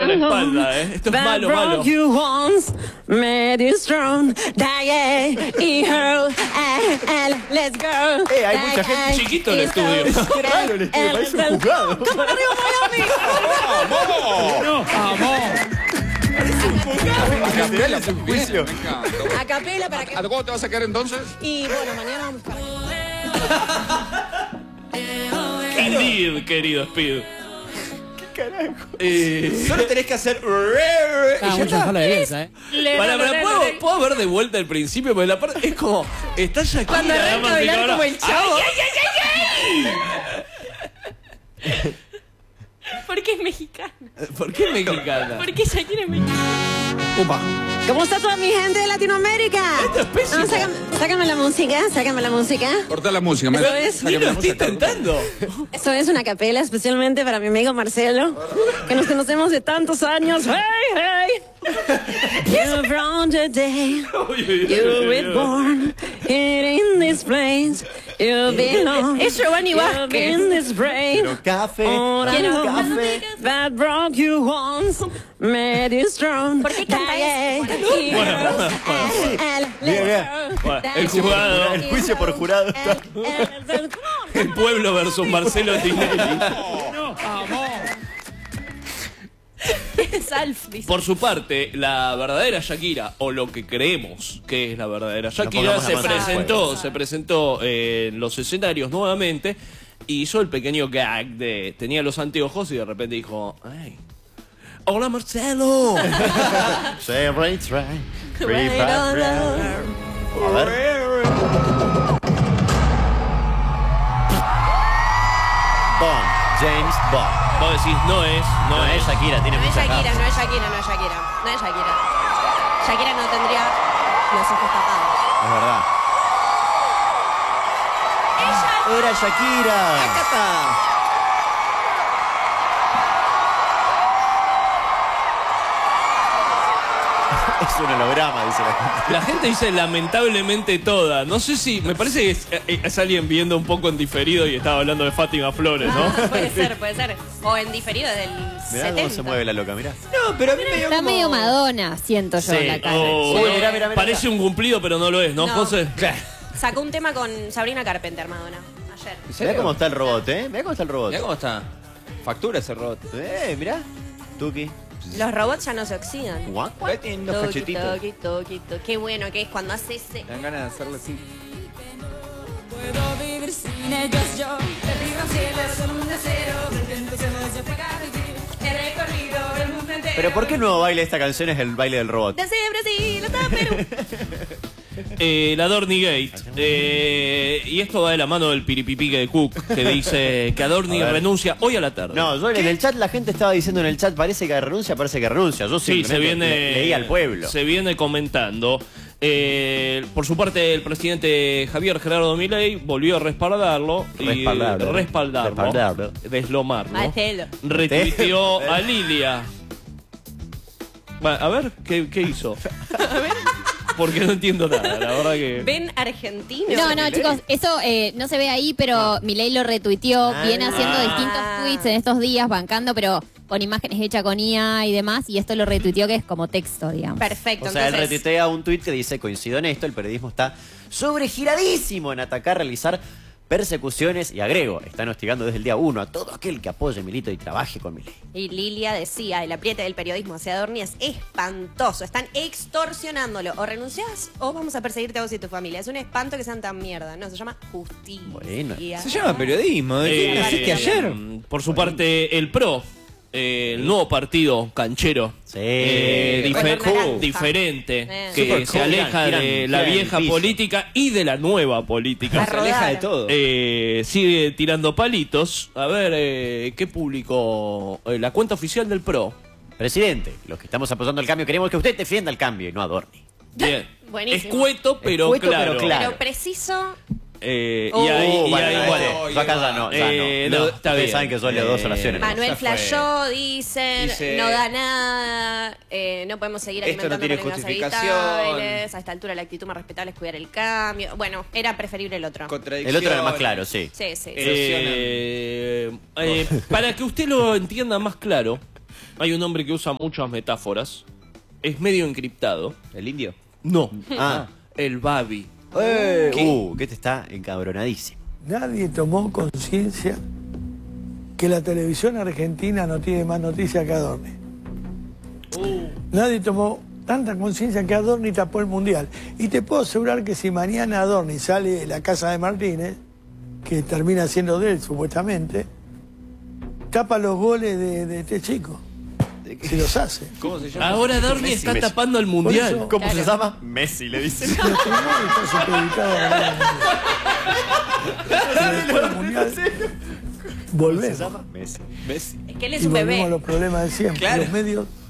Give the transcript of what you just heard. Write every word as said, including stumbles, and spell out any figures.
la espalda, ¿eh? Esto es malo, malo. You once, made you strong, die, y her, let's go. Eh, hay mucha gente. Chiquito el estudio. Es raro el estudio, parece un juzgado. ¡Cómo no digo Miami! ¡Vamos! ¡Vamos! Literal, es un juicio. A capela para que... ¿A cómo te vas a quedar entonces? Y bueno, mañana vamos para... Indeed, querido Speed. Carajo. Eh, Solo tenés que hacer. Ah, mucho mejor la belleza, ¿eh? para, para, ¿puedo, ¿Puedo ver de vuelta el principio? Porque la parte es como. Está Shakira. Cuando arranca a bailar como el chavo. ¡Ay, ay, ay, ay, ay! ¿Por qué es mexicana? ¿Por qué mexicana? Porque Shakira es mexicana. Upa. ¿Cómo está toda mi gente de Latinoamérica? Esto es pésimo. No, sácame, sácame la música, sácame la música. Cortá la música. Eso es. Ni lo estoy intentando. Eso es una capela especialmente para mi amigo Marcelo, que nos conocemos de tantos años. ¡Hey, hey! You brought the day, you were born here in this place. You belong. Es Giovanni Vázquez. In this brain. Pero café. Quiero Café. that broke you once, made you strong. ¿Por qué canta eso? Bueno, Bien, bien. Bueno, el jurado. El juicio por jurado está. El pueblo versus Marcelo Tinelli. ¡Vamos! Es Alf, dice. Por su parte, la verdadera Shakira, o lo que creemos que es la verdadera Shakira, pongamos se la mano en el presentó, fuego. se presentó eh, en los escenarios nuevamente y hizo el pequeño gag de tenía los anteojos y de repente dijo, ay, hola Marcelo. Say right, right. Free Right on back, A ver. Bond. James Bond. Vos decís, no es, no, No es. es Shakira, tiene No es mucha Shakira, cara. no es Shakira, no es Shakira. No es Shakira. Shakira no tendría los ojos tapados. Es verdad. Ella. Era Shakira. Acá está. Es un holograma, dice la gente. La gente dice lamentablemente toda. No sé si, me parece que es, es alguien viendo un poco en diferido y estaba hablando de Fátima Flores, ¿no? Ah, puede ser, puede ser. O en diferido del Mirá setenta. cómo se mueve la loca, mirá. No, pero a mí me dio Está como... medio Madonna, siento yo Sí. la cara. Oh, Uy, mirá, mirá, mirá. parece un cumplido, pero no lo es, ¿no, No. José? Sacó un tema con Sabrina Carpenter, Madonna, ayer. Mirá cómo está el robot, ¿eh? Mirá cómo está el robot. Mirá cómo está. Factura ese robot. Eh, mirá. Tuki. Los robots ya no se oxidan. Guac. Ahí tienen los Toqui, cachetitos. toqui, toqui, toqui. Qué bueno que es cuando hace ese... Me dan ganas de hacerle así. Puedo vivir sin ellos yo. Le pido al cielo solo un deseo. Pretendo solo despegar y he recorrido el mundo entero. Pero ¿por qué el nuevo baile de esta canción es el baile del robot? Desde Brasil hasta Perú. Eh, la Adorni Gate. Eh, y esto va de la mano del piripipique de Cook, que dice que Adorni A ver. renuncia hoy a la tarde. No, yo en el chat la gente estaba diciendo en el chat, parece que renuncia, parece que renuncia. Yo sí, se simplemente viene. le- leí al pueblo. Se viene comentando. Eh, por su parte, el presidente Javier Gerardo Milei volvió a respaldarlo. Y Respaldarlo. respaldarlo. Respaldarlo. Deslomarlo. Marcelo. Retuiteó a Lilia. Bueno, a ver, ¿qué, qué hizo? Porque no entiendo nada, la verdad que. Ven argentino. No, no, chicos, eso eh, no se ve ahí, pero Milei lo retuiteó, Ah. viene haciendo distintos tweets en estos días, bancando, pero con imágenes hechas con I A y demás, y esto lo retuiteó que es como texto, digamos. Perfecto, O sea, él entonces... retuitea un tuit que dice, coincido en esto, el periodismo está sobregiradísimo en atacar, realizar persecuciones y agrego, están hostigando desde el día uno a todo aquel que apoye, milite y trabaje con Milei. Y Lilia decía, el apriete del periodismo hacia Adorni es espantoso. Están extorsionándolo. O renunciás o vamos a perseguirte a vos y tu familia. Es un espanto que sean tan mierda. No, se llama justicia. Bueno. Se llama periodismo. ¿De qué Eh, naciste ayer? Por su parte, el PRO, eh, el nuevo partido canchero, Sí. eh, difer- Color naranja. diferente, Eh. que Super se cool. aleja Tiran- de tiran la el vieja piso. política y de la nueva política. A Se aleja de rodar. todo. Eh, sigue tirando palitos. A ver, eh, ¿qué publicó? Eh, la cuenta oficial del PRO. Presidente, los que estamos apoyando el cambio, queremos que usted defienda el cambio y no Adorni. Bien. Buenísimo. Escueto, pero Escueto, claro. pero claro. Pero preciso... Eh, Oh, y ahí, y bueno, ahí, no, bueno, este, yo acá ya no, ya Eh, no. no, No, está ustedes bien. saben que yo leo dos Eh, oraciones. Manuel ya fue. flashó, dicen, Dice, no da nada, eh, no podemos seguir esto no alimentando tiene con engaños justificación. evitables, a esta altura la actitud más respetable es cuidar el cambio. Bueno, era preferible el otro. El otro era más claro, sí. Sí, sí, sí. Eh, eh, para que usted lo entienda más claro, hay un hombre que usa muchas metáforas. Es medio encriptado. ¿El indio? No. Ah. El Babi. Eh, ¿Qué? Uh, que este está encabronadísimo. Nadie tomó conciencia que la televisión argentina no tiene más noticias que Adorni. Nadie tomó tanta conciencia que Adorni tapó el Mundial. Y te puedo asegurar que si mañana Adorni sale de la casa de Martínez, que termina siendo de él supuestamente, tapa los goles de, de este chico. Si los hace. ¿Cómo se llama? Ahora Adorni está Messi. tapando el Mundial. eso- ¿Cómo Claro. se llama? Messi, le dice. Pero primero está supeditado a ganar el Mundial. Pero después del Mundial, ¿Se volvemos. llama? Messi. Messi. Es que él es Y un volvemos a bebé. los problemas de siempre. Claro. Los medios